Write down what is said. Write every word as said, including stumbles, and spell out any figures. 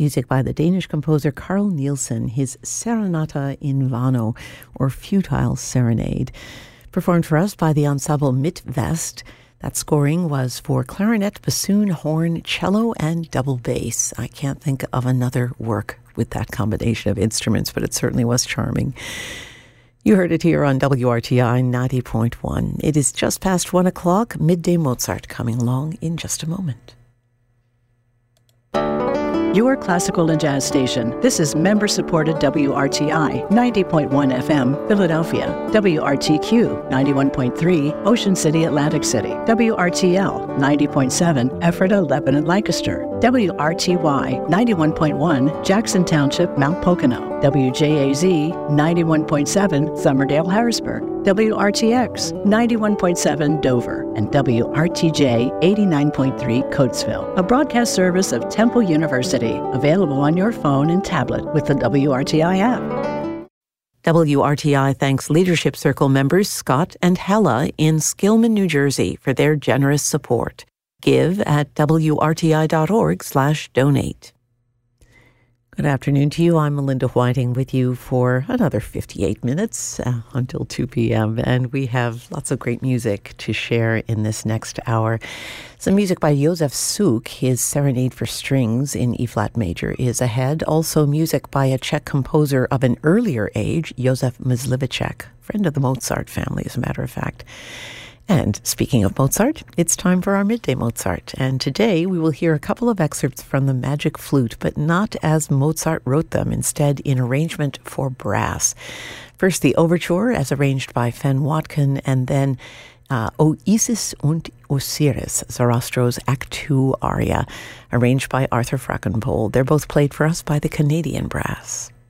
Music by the Danish composer Carl Nielsen, his Serenata in Vano, or Futile Serenade. Performed for us by the ensemble Midtvest. That scoring was for clarinet, bassoon, horn, cello, and double bass. I can't think of another work with that combination of instruments, but it certainly was charming. You heard it here on W R T I ninety point one. It is just past one o'clock. Midday Mozart coming along in just a moment. Your classical and jazz station. This is member-supported W R T I ninety point one F M, Philadelphia. W R T Q ninety-one point three, Ocean City, Atlantic City. W R T L ninety point seven, Ephrata, Lebanon, Lancaster. W R T Y ninety-one point one, Jackson Township, Mount Pocono. W J A Z ninety-one point seven, Summerdale, Harrisburg. W R T X ninety-one point seven, Dover. And W R T J eighty-nine point three, Coatesville. A broadcast service of Temple University. Available on your phone and tablet with the W R T I app. W R T I thanks Leadership Circle members Scott and Hella in Skillman, New Jersey for their generous support. Give at W R T I dot org slash donate. Good afternoon to you. I'm Melinda Whiting with you for another fifty-eight minutes uh, until two p.m. And we have lots of great music to share in this next hour. Some music by Josef Suk. His Serenade for Strings in E-flat major is ahead. Also music by a Czech composer of an earlier age, Josef Mysliveček, friend of the Mozart family, as a matter of fact. And speaking of Mozart, it's time for our Midday Mozart. And today we will hear a couple of excerpts from the Magic Flute, but not as Mozart wrote them, instead in arrangement for brass. First, the overture as arranged by Fen Watkin, and then uh, O Isis und Osiris, Sarastro's Act two aria, arranged by Arthur Frackenpole. They're both played for us by the Canadian Brass.